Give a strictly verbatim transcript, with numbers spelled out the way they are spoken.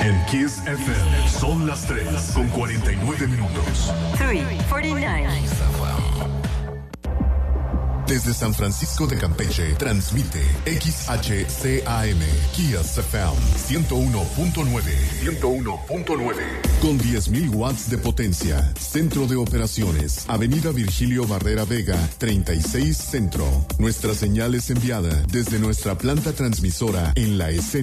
En Kiss F M son las tres con cuarenta y nueve minutos. tres cuarenta y nueve. Desde San Francisco de Campeche, transmite X H C A M, Kiss F M, ciento uno punto nueve. ciento uno punto nueve. Con diez mil watts de potencia. Centro de operaciones, Avenida Virgilio Barrera Vega, treinta y seis Centro. Nuestra señal es enviada desde nuestra planta transmisora en la escena.